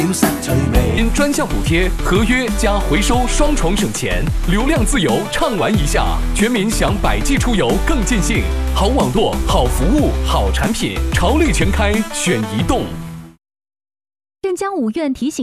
失趣味。 因专项补贴、合约加回收双重省钱，流量自由畅玩一下，全民享百济出游更尽兴。好网络、好服务、好产品，潮绿全开选移动。 镇江五院提醒。